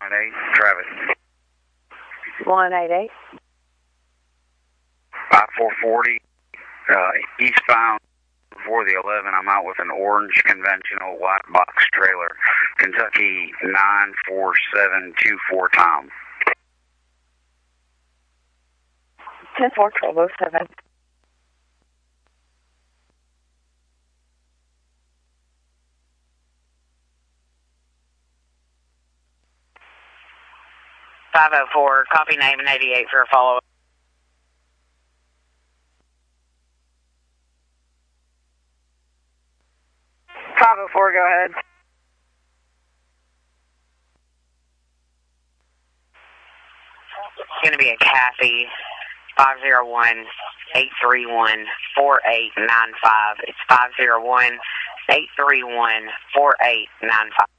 Travis. 188. 5440, eastbound before the 11. I'm out with an orange conventional white box trailer. Kentucky 94724 Tom. 10-4-1207. .504, copy name and 88 for a follow-up. 504, go ahead. It's going to be a Kathy, 501-831-4895. It's 501-831-4895.